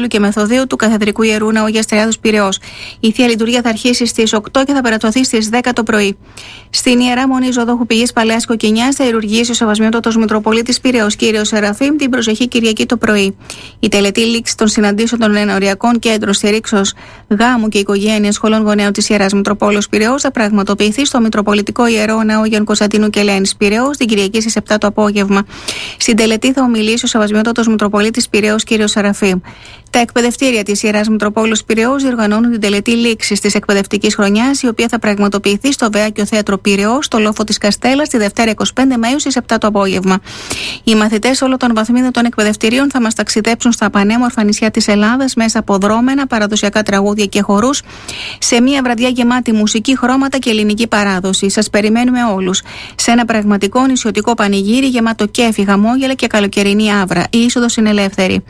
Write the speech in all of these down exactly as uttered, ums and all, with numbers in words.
Δημήτρου και Μεθοδίου του Καθεδρικού Ιερού Ναού Αγίας Τριάδος Πειραιώς. Η θεία λειτουργία θα αρχίσει στις οκτώ και θα περατωθεί στις δέκα το πρωί. Στην Ιερά Μονή Ζωοδόχου Πηγής Παλαιάς Κοκκινιάς θα ιερουργήσει ο Σεβασμιότατος Μητροπολίτης Πειραιώς κύριος Σεραφείμ την προσεχή Κυριακή το πρωί. Η τελετή λήξη των συναντήσεων των ενοριακών κέντρων στηρίξεως γάμου και οικογένεια σχολών γονέων της Ιεράς Μητροπόλεως Πειραιώς θα πραγματοποιηθεί στο Μητροπολιτικό Ιερό Ναό Αγίων Κωνσταντίνου και Ελένης Πειραιώς την Κυριακή στις επτά το απόγευμα. Στην τελετή θα ομιλήσει ο Σεβασμιότατος Μητροπολίτης Πειραιώς κύριος Σεραφείμ. Τα εκπαιδευτήρια της Ιεράς Μητροπόλεως Πειραιώς διοργανώνουν την τελετή λήξης της εκπαιδευτικής χρονιάς, η οποία θα πραγματοποιηθεί στο Βεάκιο Θέατρο Πειραιώς, στο λόφο της Καστέλας, τη Δευτέρα εικοστή πέμπτη Μαΐου στις επτά το απόγευμα. Οι μαθητές όλων των βαθμίδων των εκπαιδευτηρίων θα μας ταξιδέψουν στα πανέμορφα νησιά της Ελλάδας μέσα από δρόμενα, παραδοσιακά τραγούδια και χορούς, σε μια βραδιά γεμάτη μουσική, χρώματα και ελληνική παράδοση. Σας περιμένουμε όλους σε ένα πραγματικό νησιωτικό πανηγύρι γεμάτο κέφι, χαμόγελα και καλοκαιρινή άβρα. Η είσοδος είναι ελεύθερη.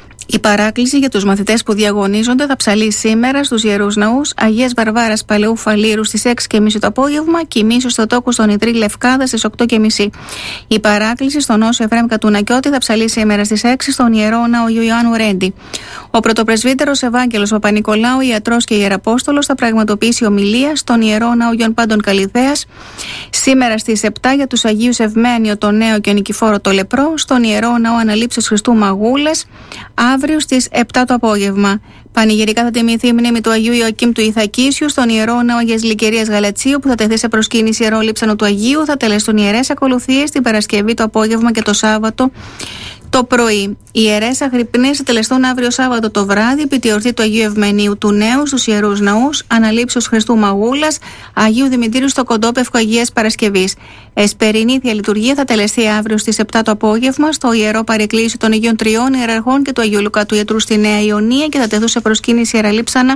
Η παράκληση για τους μαθητές που διαγωνίζονται θα ψαλεί σήμερα στους Ιερούς Ναούς Αγίας Βαρβάρας Παλαιού Φαλήρου στις έξι και μισή το απόγευμα και η μίσος στο τόκο στον Ιτρί Λευκάδα στις οκτώ και μισή. Η παράκληση στον Όσο Εφραίμ Κατουνακιώτη θα ψαλεί σήμερα στις έξι στον Ιερό Ναό Αγίου Ιωάννου Ρέντι. Ο πρωτοπρεσβύτερος Ευάγγελος Παπα-Νικολάου, ιατρός και ιεραπόστολος, θα πραγματοποιήσει ομιλία στον Ιερό Ναό Αγίων Πάντων Καλυθέας σήμερα στις επτά για τους Αγίους Ευμένιο το Νέο και Νικηφόρο το Λεπρό, στον Ιερό Ναό Αναλήψεως Χριστού Μαγούλας, αύριο στις επτά το απόγευμα. Πανηγυρικά θα τιμηθεί η μνήμη του Αγίου Ιωακήμ του Ιθακίσιου στον Ιερό Ναό Αγίας Λυκερίας Γαλατσίου, που θα τεθεί σε προσκύνηση Ιερό Λείψανο του Αγίου. Θα τελεστούν ιερές ακολουθίες την Παρασκευή το απόγευμα και το Σάββατο το πρωί. Οι ιερές αγρυπνίες θα τελεστούν αύριο Σάββατο το βράδυ επί τη εορτή του Αγίου Ευμενίου του Νέου στους Ιερούς Ναούς Αναλήψεως Χριστού Μαγούλας, Αγίου Δημητρίου στο Κοντόπευκο Αγίας Παρασκευής. Εσπερινή θεία λειτουργία θα τελεστεί αύριο στις επτά το απόγευμα στο Ιερό Παρεκκλήσιο των Αγίων Τριών Ιεραρχών και του Αγίου Λουκά του Ιατρού στη Νέα Ιωνία και θα τεθούν σε προσκύνηση ιεραλείψανα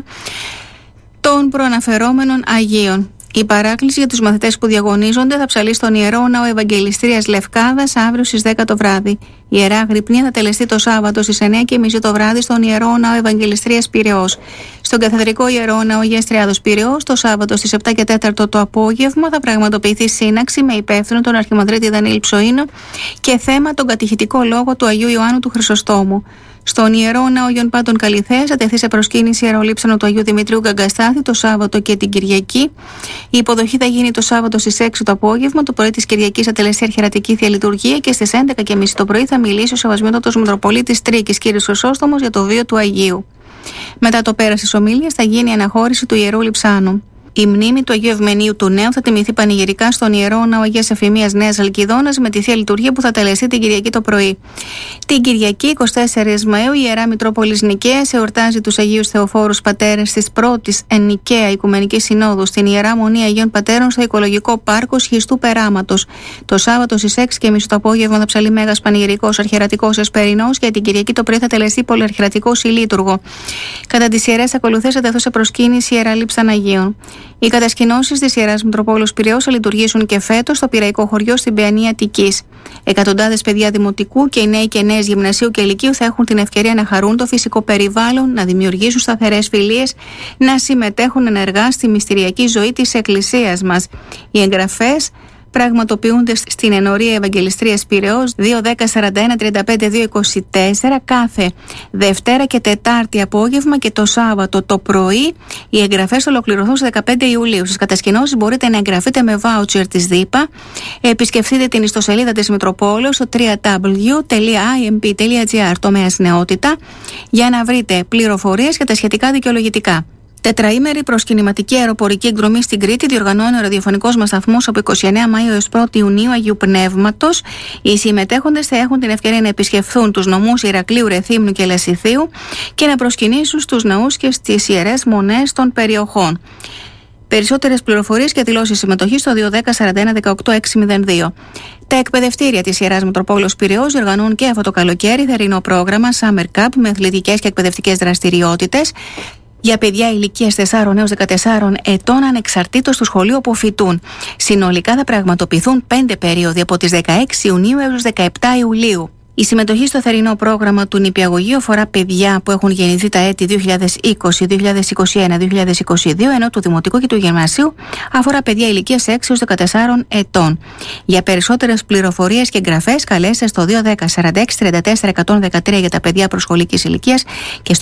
των προαναφερόμενων Αγίων. Η παράκληση για τους μαθητές που διαγωνίζονται θα ψαλεί στον Ιερό Ναό Ευαγγελιστρίας Λευκάδας αύριο στις δέκα το βράδυ. Η Ιερά Αγρυπνία θα τελεστεί το Σάββατο στις εννιά και μισή το βράδυ στον Ιερό Ναό Ευαγγελιστρίας Πειραιώς. Στον Καθεδρικό Ιερό Ναό Αγίας Τριάδος Πειραιώς το Σάββατο στις επτά και τέσσερα το απόγευμα θα πραγματοποιηθεί σύναξη με υπεύθυνο τον Αρχιμανδρίτη Δανίλη Ψοΐνο και θέμα τον κατηχητικό λόγο του Αγίου Ιωάννου του Χρυσοστόμου. Στον Ιερό Ναό Αγίων Πάντων Καλυθέας θα τεθεί σε προσκύνηση Ιερολείψανο του Αγίου Δημητρίου Γκαγκαστάθη το Σάββατο και την Κυριακή. Η υποδοχή θα γίνει το Σάββατο στις έξι το απόγευμα. Το πρωί της Κυριακής θα τελεστεί αρχιερατική θεία λειτουργία και στις έντεκα και μισή το πρωί θα μιλήσει ο Σεβασμιότατος Μητροπολίτης Τρίκης κ. Χρυσόστομος για το βίο του Αγίου. Μετά το πέρας της ομίλειας θα γίνει η αναχώρηση του Ιερού Λειψάνου. Η μνήμη του Αγίου Ευμενίου του Νέου θα τιμηθεί πανηγυρικά στον Ιερό Ναό Αγίας Εφημίας Νέας Αλκιδόνας με τη θεία λειτουργία που θα τελεστεί την Κυριακή το πρωί. Την Κυριακή εικοστή τέσσερις Μαΐου η Ιερά Μητρόπολης Νικαίας εορτάζει τους Αγίους Θεοφόρους Πατέρες της πρώτης εν Νικαία Οικουμενική Συνόδου στην Ιερά Μονή Αγίων Πατέρων στο Οικολογικό Πάρκο Σχιστού Περάματος. Το Σάββατο στις έξι και μισή το απόγευμα θα ψαλεί Μέγας Πανηγυρικός Αρχιερατικός Εσπερινός και την Κυριακή το πρωί θα τελεστεί Πολυαρχιερατικός Ηλίτουργο. Κατά τις ιερές ακολουθίες θα τεθούν σε προσκύνηση Ιεραλείψαν Αγίων. Οι κατασκηνώσεις της Ιεράς Μητροπόλεως Πειραιώς θα λειτουργήσουν και φέτος στο Πειραϊκό Χωριό στην Παιανία Αττικής. Εκατοντάδες παιδιά δημοτικού και οι νέοι και νέες γυμνασίου και λυκείου θα έχουν την ευκαιρία να χαρούν το φυσικό περιβάλλον, να δημιουργήσουν σταθερές φιλίες, να συμμετέχουν ενεργά στη μυστηριακή ζωή της Εκκλησίας μας. Οι εγγραφές πραγματοποιούνται στην ενορία Ευαγγελιστρίας Πειραιώς δύο δέκα σαράντα ένα τριάντα πέντε δύο είκοσι τέσσερα κάθε Δευτέρα και Τετάρτη απόγευμα και το Σάββατο το πρωί. Οι εγγραφές ολοκληρωθούν στις δεκαπέντε Ιουλίου. Στις κατασκηνώσεις μπορείτε να εγγραφείτε με βάουτσερ της ΔΥΠΑ. Επισκεφτείτε την ιστοσελίδα της Μητροπόλεως στο double-u double-u double-u τελεία άι εμ πι τελεία τζι άρ τομέας νεότητα για να βρείτε πληροφορίες και τα σχετικά δικαιολογητικά. Τετραήμερη προσκυνηματική αεροπορική εκδρομή στην Κρήτη διοργανώνει ο ραδιοφωνικός μας σταθμός από εικοστή ενάτη Μαΐου έως πρώτη Ιουνίου Αγίου Πνεύματος. Οι συμμετέχοντες θα έχουν την ευκαιρία να επισκεφθούν τους νομούς Ηρακλείου, Ρεθύμνου και Λεσιθίου και να προσκυνήσουν στους ναούς και στις ιερές μονές των περιοχών. Περισσότερες πληροφορίες και δηλώσεις συμμετοχής στο δύο δέκα σαράντα ένα δεκαοκτώ εξακόσια δύο. Τα εκπαιδευτήρια της Ιεράς Μητροπόλεως Πειραιώς διοργανώνουν και αυτό το καλοκαίρι θερινό πρόγραμμα Summer Cup με αθλητικές και εκπαιδευτικές δραστηριότητες για παιδιά ηλικίας τεσσάρων έως δεκατεσσάρων ετών ανεξαρτήτως του σχολείου όπου φοιτούν. Συνολικά θα πραγματοποιηθούν πέντε περίοδοι από τις δεκαέξι Ιουνίου έως δεκαεπτά Ιουλίου. Η συμμετοχή στο θερινό πρόγραμμα του νηπιαγωγείου αφορά παιδιά που έχουν γεννηθεί τα έτη δύο χιλιάδες είκοσι, δύο χιλιάδες είκοσι ένα, δύο χιλιάδες είκοσι δύο, ενώ του δημοτικού και του γυμνασίου αφορά παιδιά ηλικίας έξι έως δεκατεσσάρων ετών. Για περισσότερες πληροφορίες και εγγραφές καλέστε στο δύο δέκα σαράντα έξι τριάντα τέσσερα εκατόν δεκατρία για τα παιδιά προσχολικής ηλικίας και στο